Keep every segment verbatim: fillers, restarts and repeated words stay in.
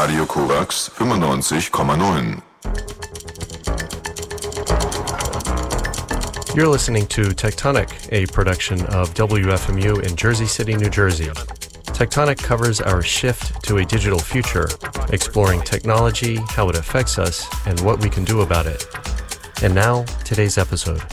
Radio Korax fünfundneunzig Komma neun. You're listening to Tectonic, a production of W F M U in Jersey City, New Jersey. Tectonic covers our shift to a digital future, exploring technology, how it affects us, and what we can do about it. And now, today's episode.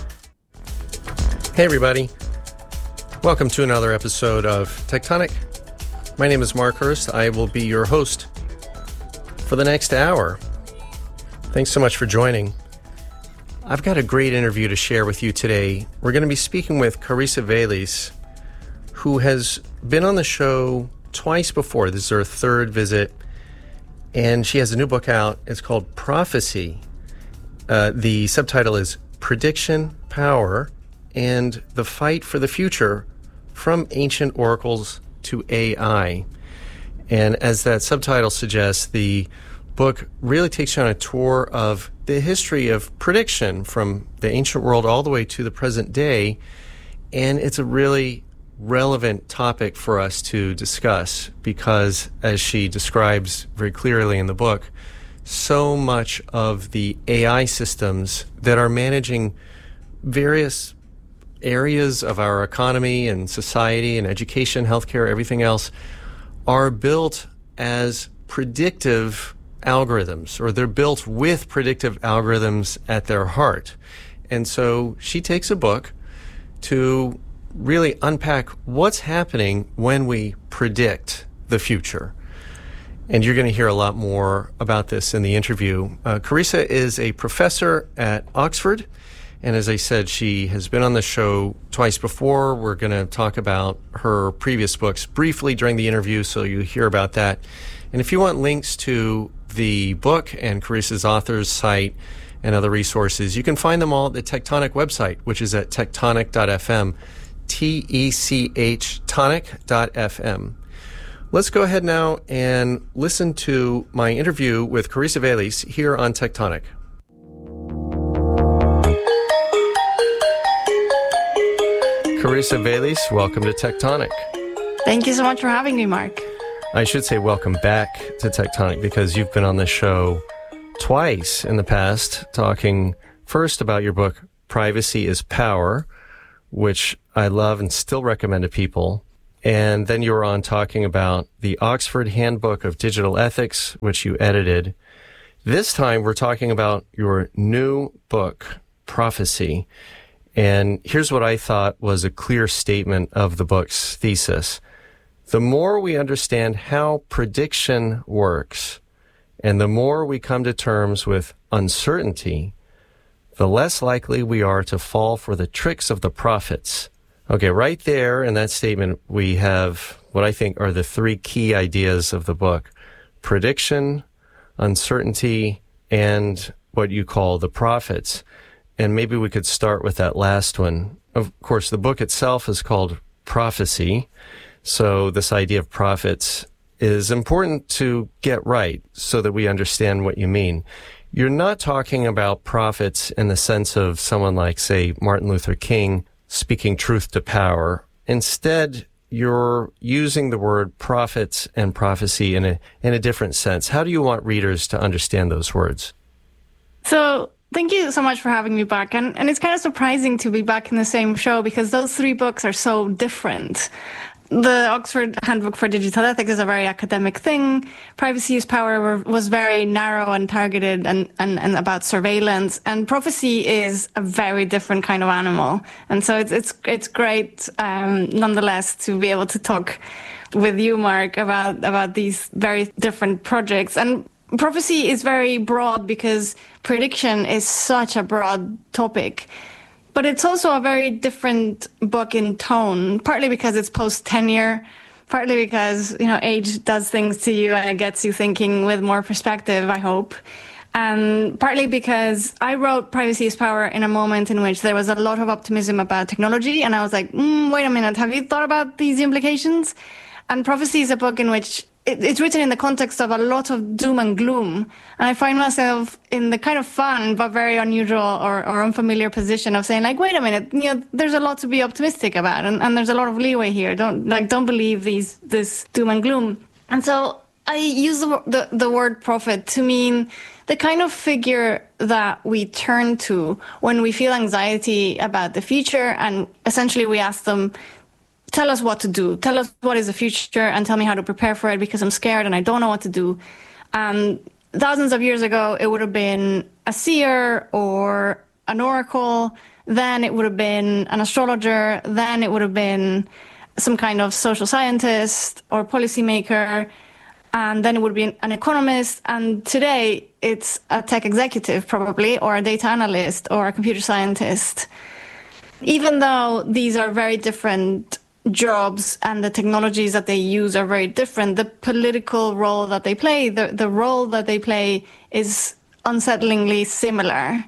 Hey everybody. Welcome to another episode of Tectonic. My name is Mark Hurst. I will be your host for the next hour. Thanks so much for joining. I've got a great interview to share with you today. We're going to be speaking with Carissa Veliz, who has been on the show twice before. This is her third visit, and she has a new book out. It's called Prophecy. Uh, the subtitle is Prediction, Power, and the Fight for the Future from Ancient Oracles to A I. And as that subtitle suggests, the book really takes you on a tour of the history of prediction from the ancient world all the way to the present day. And it's a really relevant topic for us to discuss because, as she describes very clearly in the book, so much of the A I systems that are managing various areas of our economy and society and education, healthcare, everything else are built as predictive algorithms, or they're built with predictive algorithms at their heart. And so she takes a book to really unpack what's happening when we predict the future. And you're going to hear a lot more about this in the interview. Uh, Carissa is a professor at Oxford. And as I said, she has been on the show twice before. We're going to talk about her previous books briefly during the interview, so you hear about that. And if you want links to the book and Carissa's author's site and other resources, you can find them all at the Tectonic website, which is at tectonic dot f m, T E C H tonic dot f m. Let's go ahead now and listen to my interview with Carissa Veliz here on Tectonic. Carissa Veliz, welcome to Tectonic. Thank you so much for having me, Mark. I should say welcome back to Tectonic because you've been on the show twice in the past, talking first about your book, Privacy is Power, which I love and still recommend to people. And then you were on talking about the Oxford Handbook of Digital Ethics, which you edited. This time we're talking about your new book, Prophecy. And here's what I thought was a clear statement of the book's thesis. The more we understand how prediction works, and the more we come to terms with uncertainty, the less likely we are to fall for the tricks of the prophets. Okay, right there in that statement, we have what I think are the three key ideas of the book: prediction, uncertainty, and what you call the prophets. And maybe we could start with that last one. Of course, the book itself is called Prophecy. So this idea of prophets is important to get right so that we understand what you mean. You're not talking about prophets in the sense of someone like, say, Martin Luther King speaking truth to power. Instead, you're using the word prophets and prophecy in a in a different sense. How do you want readers to understand those words? So thank you so much for having me back. And, and it's kind of surprising to be back in the same show because those three books are so different. The Oxford Handbook for Digital Ethics is a very academic thing. Privacy is Power were, was very narrow and targeted and, and, and about surveillance. And Prophecy is a very different kind of animal. And so it's it's it's great, um, nonetheless, to be able to talk with you, Mark, about, about these very different projects. And Prophecy is very broad because prediction is such a broad topic. But it's also a very different book in tone, partly because it's post-tenure, partly because, you know, age does things to you and it gets you thinking with more perspective, I hope. And partly because I wrote Privacy is Power in a moment in which there was a lot of optimism about technology. And I was like, mm, wait a minute, have you thought about these implications? And Prophecy is a book in which it, it's written in the context of a lot of doom and gloom. And I find myself in the kind of fun but very unusual or, or unfamiliar position of saying, like, wait a minute, you know, there's a lot to be optimistic about, and, and there's a lot of leeway here. Don't like don't believe these this doom and gloom. And so I use the, the, the word prophet to mean the kind of figure that we turn to when we feel anxiety about the future, and essentially we ask them, tell us what to do, tell us what is the future, and tell me how to prepare for it because I'm scared and I don't know what to do. Um, thousands of years ago, it would have been a seer or an oracle, then it would have been an astrologer, then it would have been some kind of social scientist or policymaker, and then it would be an economist, and today it's a tech executive probably, or a data analyst, or a computer scientist. Even though these are very different jobs and the technologies that they use are very different, the political role that they play, the, the role that they play is unsettlingly similar.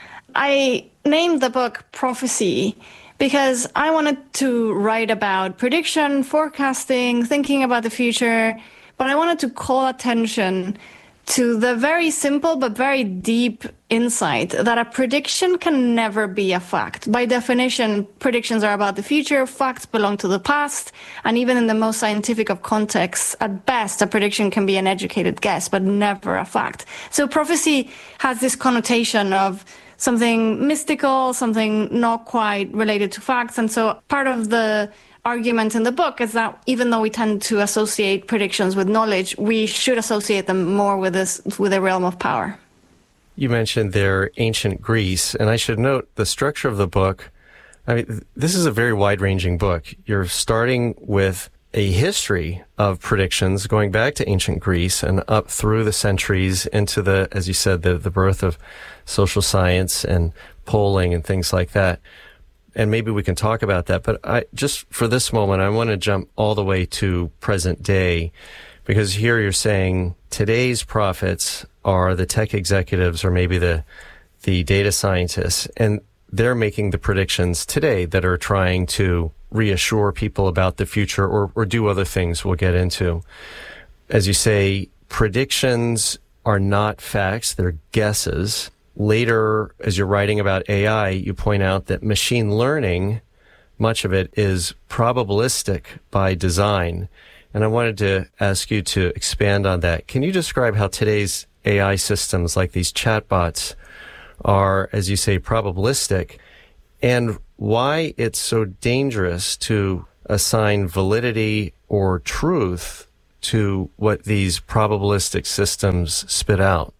I named the book Prophecy because I wanted to write about prediction, forecasting, thinking about the future, but I wanted to call attention to the very simple but very deep insight that a prediction can never be a fact. By definition, predictions are about the future, facts belong to the past, and even in the most scientific of contexts, at best, a prediction can be an educated guess, but never a fact. So prophecy has this connotation of something mystical, something not quite related to facts, and so part of the argument in the book is that even though we tend to associate predictions with knowledge, we should associate them more with this, with a realm of power. You mentioned there ancient Greece, and I should note the structure of the book. I mean, this is a very wide-ranging book. You're starting with a history of predictions going back to ancient Greece and up through the centuries into the, as you said, the, the birth of social science and polling and things like that. And maybe we can talk about that. But I just for this moment, I want to jump all the way to present day, because here you're saying today's prophets are the tech executives or maybe the the data scientists, and they're making the predictions today that are trying to reassure people about the future or, or do other things we'll get into. As you say, predictions are not facts, they're guesses. Later, as you're writing about A I, you point out that machine learning, much of it is probabilistic by design. And I wanted to ask you to expand on that. Can you describe how today's A I systems, like these chatbots, are, as you say, probabilistic, and why it's so dangerous to assign validity or truth to what these probabilistic systems spit out?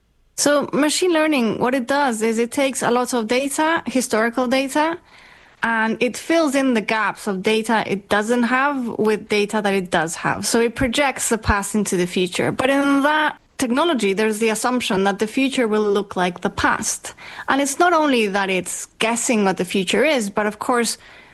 So machine learning, what it does is it takes a lot of data, historical data, and it fills in the gaps of data it doesn't have with data that it does have. So it projects the past into the future. But in that technology, there's the assumption that the future will look like the past. And it's not only that it's guessing what the future is, but of course,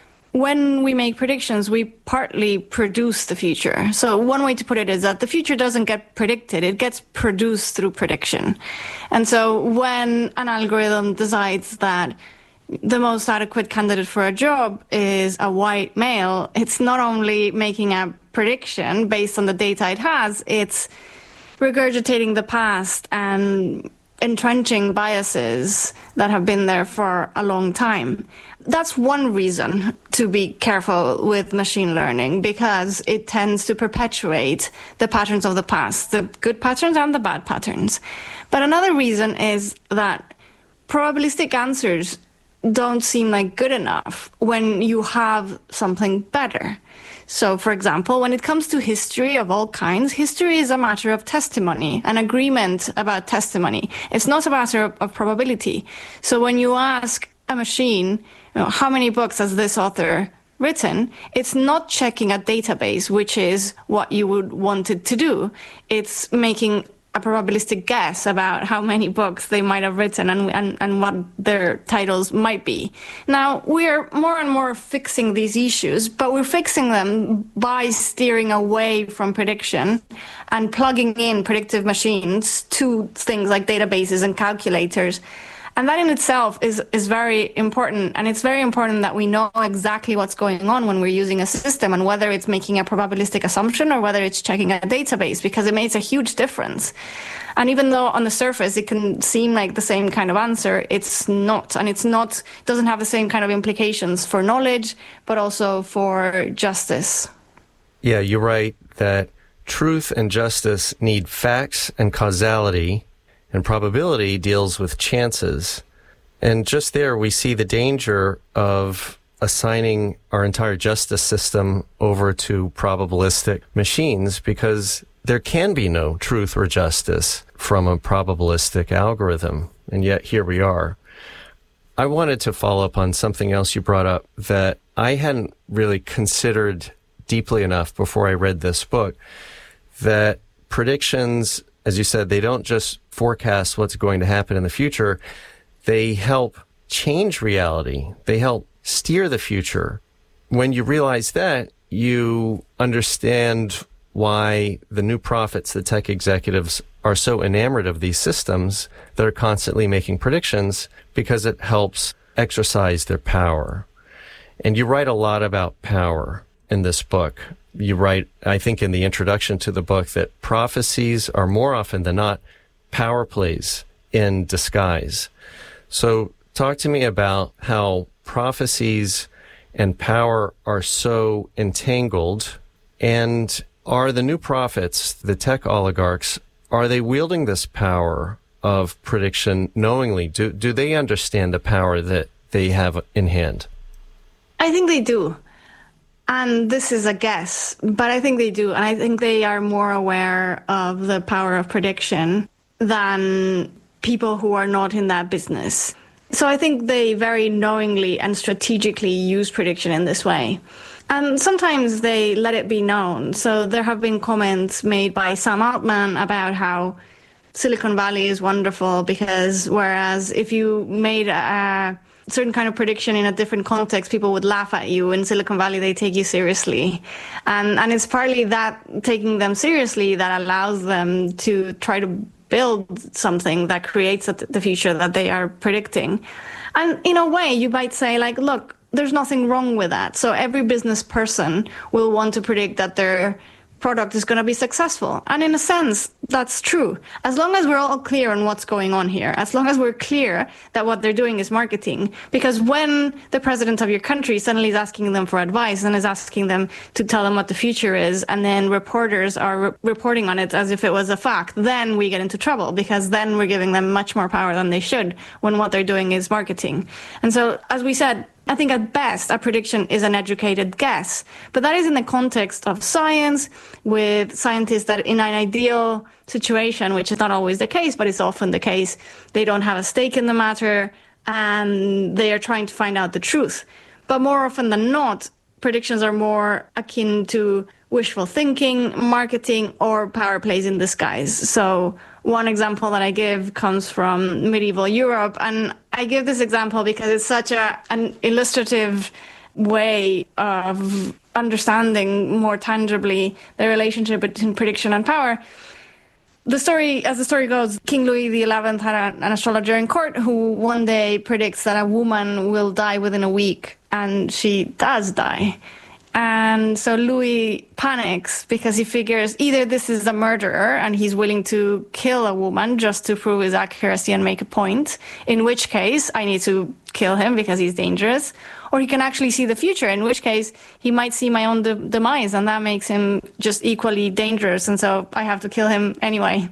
when we make predictions, we partly produce the future. So one way to put it is that the future doesn't get predicted, it gets produced through prediction. And so when an algorithm decides that the most adequate candidate for a job is a white male, it's not only making a prediction based on the data it has, it's regurgitating the past and entrenching biases that have been there for a long time. That's one reason to be careful with machine learning, because it tends to perpetuate the patterns of the past, the good patterns and the bad patterns. But another reason is that probabilistic answers don't seem like good enough when you have something better. So, for example, when it comes to history of all kinds, history is a matter of testimony, an agreement about testimony. It's not a matter of, of probability. So when you ask a machine, you know, how many books has this author written, it's not checking a database, which is what you would want it to do. It's making a probabilistic guess about how many books they might have written and, and, and what their titles might be. Now, we're more and more fixing these issues, but we're fixing them by steering away from prediction and plugging in predictive machines to things like databases and calculators. And that in itself is, is very important. And it's very important that we know exactly what's going on when we're using a system, and whether it's making a probabilistic assumption or whether it's checking a database, because it makes a huge difference. And even though on the surface it can seem like the same kind of answer, it's not. And it's not, doesn't have the same kind of implications for knowledge, but also for justice. Yeah, you're right that truth and justice need facts and causality, and probability deals with chances. And just there, we see the danger of assigning our entire justice system over to probabilistic machines, because there can be no truth or justice from a probabilistic algorithm. And yet here we are. I wanted to follow up on something else you brought up that I hadn't really considered deeply enough before I read this book, that predictions, as you said, they don't just forecast what's going to happen in the future. They help change reality. They help steer the future. When you realize that, you understand why the new prophets, the tech executives, are so enamored of these systems that are constantly making predictions, because it helps exercise their power. And you write a lot about power in this book. You write, I think in the introduction to the book, that prophecies are more often than not power plays in disguise. So talk to me about how prophecies and power are so entangled, and are the new prophets, the tech oligarchs, are they wielding this power of prediction knowingly? Do, do they understand the power that they have in hand? I think they do. And this is a guess, but I think they do. And I think they are more aware of the power of prediction than people who are not in that business. So I think they very knowingly and strategically use prediction in this way. And sometimes they let it be known. So there have been comments made by Sam Altman about how Silicon Valley is wonderful, because whereas if you made a certain kind of prediction in a different context, people would laugh at you. In Silicon Valley, they take you seriously. And, and it's partly that taking them seriously that allows them to try to build something that creates the future that they are predicting. And in a way, you might say, like, look, there's nothing wrong with that. So every business person will want to predict that their product is going to be successful. And in a sense, that's true. As long as we're all clear on what's going on here, as long as we're clear that what they're doing is marketing. Because when the president of your country suddenly is asking them for advice and is asking them to tell them what the future is, and then reporters are re- reporting on it as if it was a fact, then we get into trouble, because then we're giving them much more power than they should when what they're doing is marketing. And so, as we said, I think at best a prediction is an educated guess, but that is in the context of science, with scientists that in an ideal situation, which is not always the case, but it's often the case, they don't have a stake in the matter and they are trying to find out the truth. But more often than not, predictions are more akin to wishful thinking, marketing, or power plays in disguise. So one example that I give comes from medieval Europe, and I give this example because it's such a, an illustrative way of understanding more tangibly the relationship between prediction and power. The story, as the story goes, King Louis the eleventh had a, an astrologer in court who one day predicts that a woman will die within a week, and she does die. And so Louis panics because he figures either this is a murderer and he's willing to kill a woman just to prove his accuracy and make a point, in which case I need to kill him because he's dangerous, or he can actually see the future, in which case he might see my own de- demise, and that makes him just equally dangerous, and so I have to kill him anyway.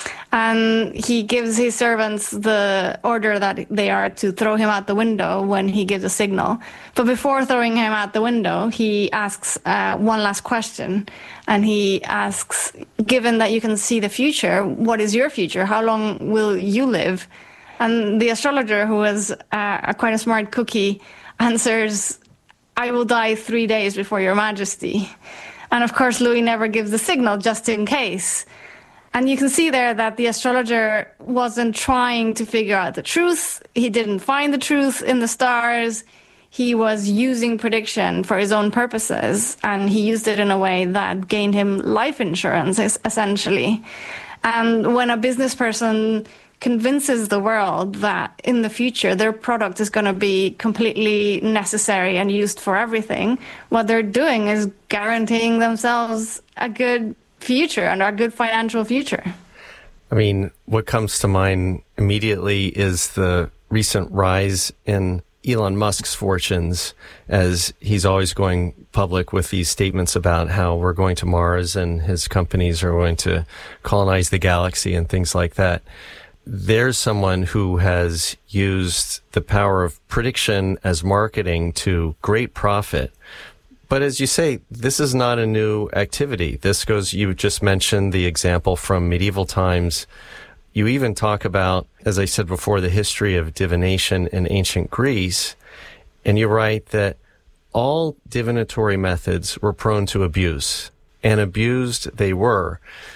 And he gives his servants the order that they are to throw him out the window when he gives a signal. But before throwing him out the window, he asks uh, one last question. And he asks, given that you can see the future, what is your future? How long will you live? And the astrologer, who is uh, quite a smart cookie, answers, I will die three days before your majesty. And of course, Louis never gives the signal just in case. And you can see there that the astrologer wasn't trying to figure out the truth. He didn't find the truth in the stars. He was using prediction for his own purposes, and he used it in a way that gained him life insurance, essentially. And when a business person convinces the world that in the future their product is going to be completely necessary and used for everything, what they're doing is guaranteeing themselves a good future and a good financial future. I mean, what comes to mind immediately is the recent rise in Elon Musk's fortunes, as he's always going public with these statements about how we're going to Mars and his companies are going to colonize the galaxy and things like that. There's someone who has used the power of prediction as marketing to great profit. But as you say, this is not a new activity. This goes, you just mentioned the example from medieval times. You even talk about, as I said before, the history of divination in ancient Greece. And you write that all divinatory methods were prone to abuse, and abused they were.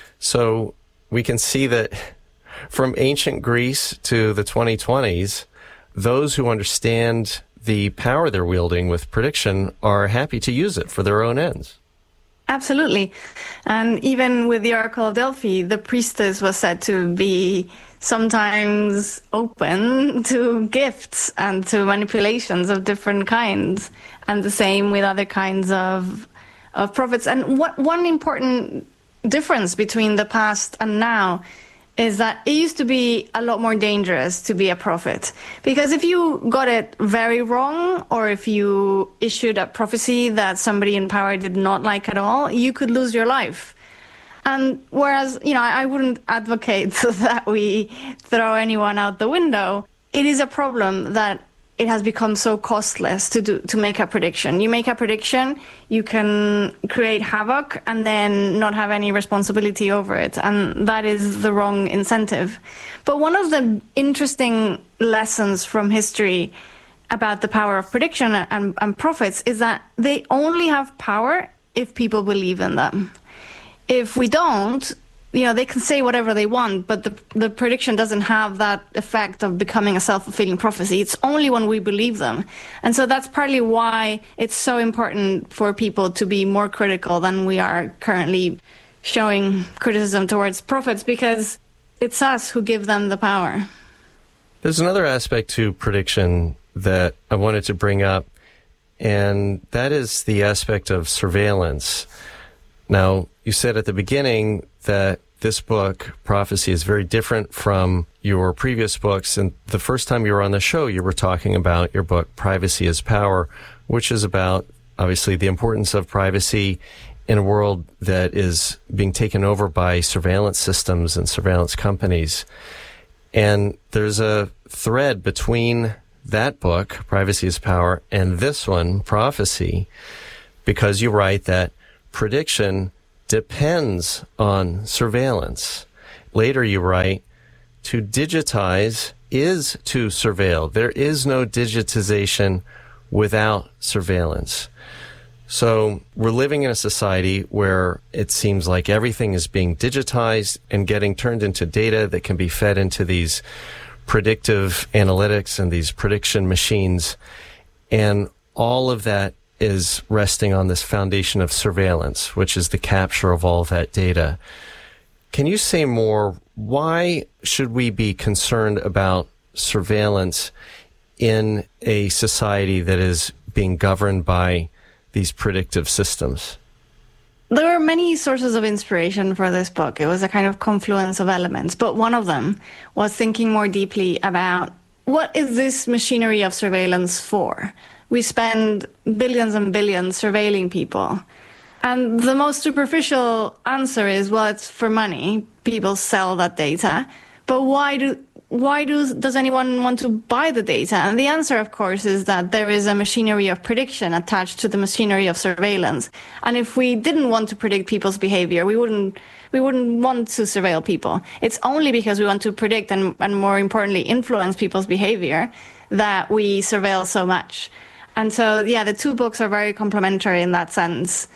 So we can see that from ancient Greece to the twenty twenties, those who understand the power they're wielding with prediction are happy to use it for their own ends. Absolutely. And even with the Oracle of Delphi, the priestess was said to be sometimes open to gifts and to manipulations of different kinds. And the same with other kinds of of prophets. And what one important difference between the past and now is that it used to be a lot more dangerous to be a prophet. Because if you got it very wrong, or if you issued a prophecy that somebody in power did not like at all, you could lose your life. And whereas, you know, I wouldn't advocate that we throw anyone out the window, it is a problem that it has become so costless to do to make a prediction. You make a prediction, you can create havoc and then not have any responsibility over it. And that is the wrong incentive. But one of the interesting lessons from history about the power of prediction and, and prophets is that they only have power if people believe in them. If we don't, you know, they can say whatever they want, but the the prediction doesn't have that effect of becoming a self-fulfilling prophecy. It's only when we believe them. And so that's partly why it's so important for people to be more critical than we are currently showing criticism towards prophets, because it's us who give them the power. There's another aspect to prediction that I wanted to bring up, and that is the aspect of surveillance. Now, you said at the beginning that this book, Prophecy, is very different from your previous books. And the first time you were on the show, you were talking about your book, Privacy is Power, which is about, obviously, the importance of privacy in a world that is being taken over by surveillance systems and surveillance companies. And there's a thread between that book, Privacy is Power, and this one, Prophecy, because you write that prediction depends on surveillance. Later you write, to digitize is to surveil. There is no digitization without surveillance. So we're living in a society where it seems like everything is being digitized and getting turned into data that can be fed into these predictive analytics and these prediction machines. And all of that is resting on this foundation of surveillance, which is the capture of all that data. Can you say more? Why should we be concerned about surveillance in a society that is being governed by these predictive systems? There were many sources of inspiration for this book. It was a kind of confluence of elements, but one of them was thinking more deeply about what is this machinery of surveillance for? We spend billions and billions surveilling people. And the most superficial answer is, well, it's for money. People sell that data. But why do why do, does anyone want to buy the data? And the answer, of course, is that there is a machinery of prediction attached to the machinery of surveillance. And if we didn't want to predict people's behavior, we wouldn't we wouldn't want to surveil people. It's only because we want to predict and, and more importantly, influence people's behavior that we surveil so much. And so, yeah, the two books are very complementary in that sense.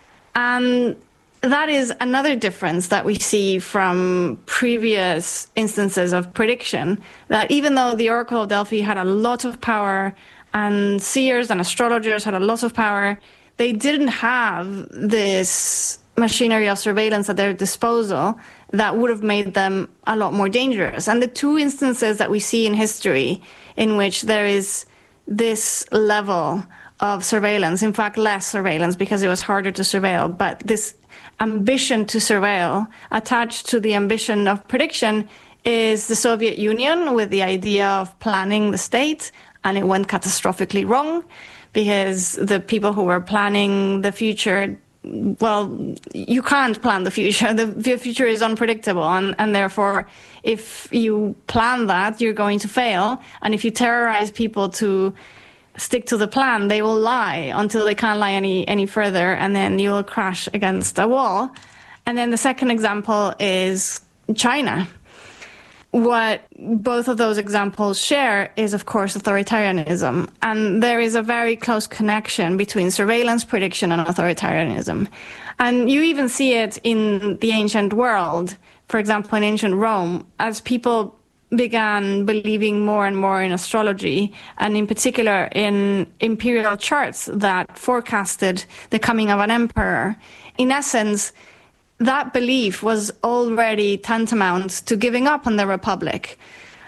And that is another difference that we see from previous instances of prediction, that even though the Oracle of Delphi had a lot of power and seers and astrologers had a lot of power, they didn't have this machinery of surveillance at their disposal that would have made them a lot more dangerous. And the two instances that we see in history in which there is this level of surveillance, in fact, less surveillance because it was harder to surveil, but this ambition to surveil attached to the ambition of prediction is the Soviet Union with the idea of planning the state, and it went catastrophically wrong because the people who were planning the future, well, you can't plan the future. The, the future is unpredictable, and, and therefore, if you plan that, you're going to fail. And if you terrorize people to stick to the plan, they will lie until they can't lie any, any further, and then you will crash against a wall. And then the second example is China. What both of those examples share is, of course, authoritarianism. And there is a very close connection between surveillance, prediction, and authoritarianism. And you even see it in the ancient world, for example, in ancient Rome, as people began believing more and more in astrology, and in particular in imperial charts that forecasted the coming of an emperor. In essence, that belief was already tantamount to giving up on the Republic.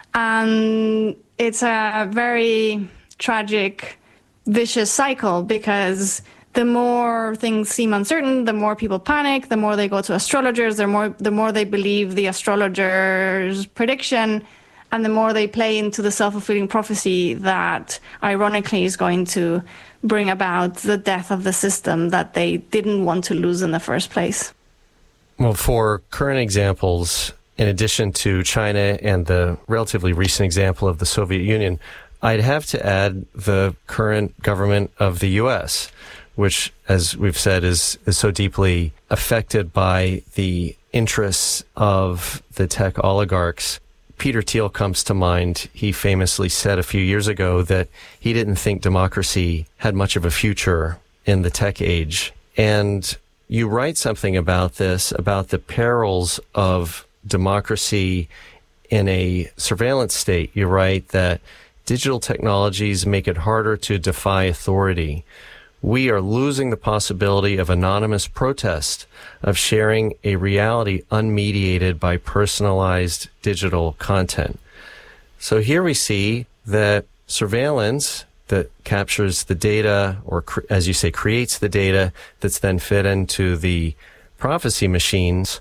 And it's a very tragic, vicious cycle, because the more things seem uncertain, the more people panic, the more they go to astrologers, the more, the more they believe the astrologer's prediction, and the more they play into the self-fulfilling prophecy that ironically is going to bring about the death of the system that they didn't want to lose in the first place. Well, for current examples, in addition to China and the relatively recent example of the Soviet Union, I'd have to add the current government of the U S, which, as we've said, is, is so deeply affected by the interests of the tech oligarchs. Peter Thiel comes to mind. He famously said a few years ago that he didn't think democracy had much of a future in the tech age. And you write something about this, about the perils of democracy in a surveillance state. You write that digital technologies make it harder to defy authority. We are losing the possibility of anonymous protest, of sharing a reality unmediated by personalized digital content. So here we see that surveillance that captures the data, or cr- as you say, creates the data that's then fed into the prophecy machines,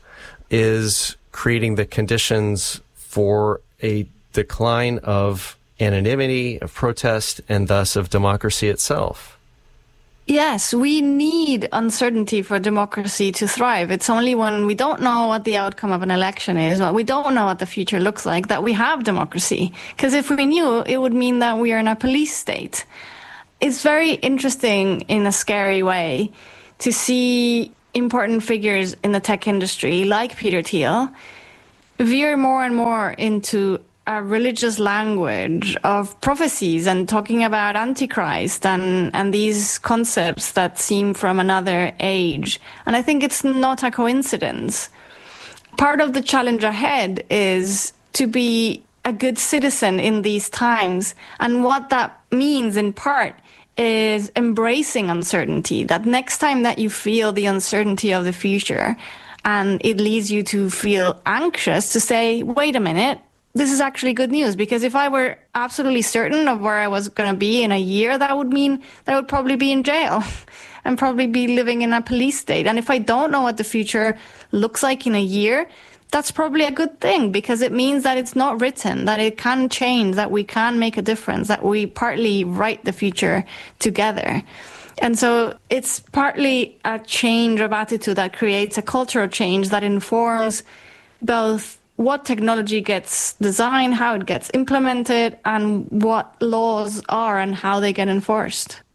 is creating the conditions for a decline of anonymity, of protest, and thus of democracy itself. Yes, we need uncertainty for democracy to thrive. It's only when we don't know what the outcome of an election is, when we don't know what the future looks like, that we have democracy. Because if we knew, it would mean that we are in a police state. It's very interesting in a scary way to see important figures in the tech industry, like Peter Thiel, veer more and more into a religious language of prophecies and talking about Antichrist and, and these concepts that seem from another age. And I think it's not a coincidence. Part of the challenge ahead is to be a good citizen in these times. And what that means in part is embracing uncertainty, that next time that you feel the uncertainty of the future and it leads you to feel anxious, to say, wait a minute, this is actually good news, because if I were absolutely certain of where I was going to be in a year, that would mean that I would probably be in jail and probably be living in a police state. And if I don't know what the future looks like in a year, that's probably a good thing, because it means that it's not written, that it can change, that we can make a difference, that we partly write the future together. And so it's partly a change of attitude that creates a cultural change that informs both what technology gets designed, how it gets implemented, and what laws are and how they get enforced.